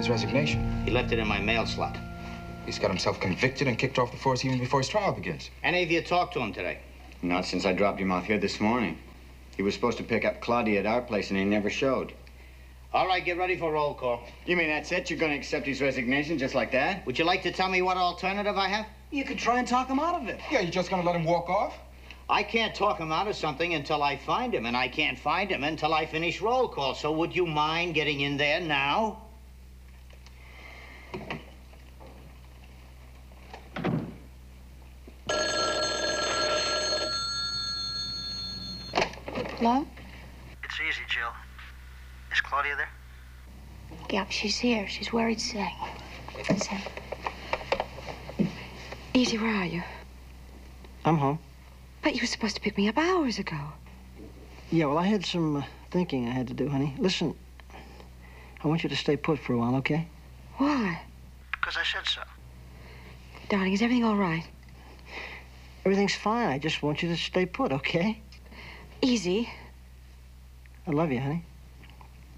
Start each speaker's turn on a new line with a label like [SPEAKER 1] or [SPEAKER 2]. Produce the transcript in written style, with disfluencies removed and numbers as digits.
[SPEAKER 1] His resignation.
[SPEAKER 2] He left it in my mail slot.
[SPEAKER 1] He's got himself convicted and kicked off the force even before his trial begins.
[SPEAKER 2] Any of you talked to him today?
[SPEAKER 3] Not since I dropped him off here this morning. He was supposed to pick up Claudia at our place, and he never showed.
[SPEAKER 2] All right, get ready for roll call.
[SPEAKER 3] You mean that's it? You're going to accept his resignation just like that?
[SPEAKER 2] Would you like to tell me what alternative I have?
[SPEAKER 4] You could try and talk him out of it.
[SPEAKER 1] Yeah, you're just gonna let him walk off?
[SPEAKER 2] I can't talk him out of something until I find him, and I can't find him until I finish roll call. So would you mind getting in there now?
[SPEAKER 5] Hello?
[SPEAKER 6] It's easy, Jill. Is Claudia there?
[SPEAKER 5] Yep, she's here. She's worried sick. Listen. Easy, where are you?
[SPEAKER 4] I'm home.
[SPEAKER 5] But you were supposed to pick me up hours ago.
[SPEAKER 4] Yeah, well, I had some thinking I had to do, honey. Listen, I want you to stay put for a while, okay?
[SPEAKER 5] Why?
[SPEAKER 6] Because I said so.
[SPEAKER 5] Darling, is everything all right?
[SPEAKER 4] Everything's fine. I just want you to stay put, okay?
[SPEAKER 5] Easy.
[SPEAKER 4] I love you, honey.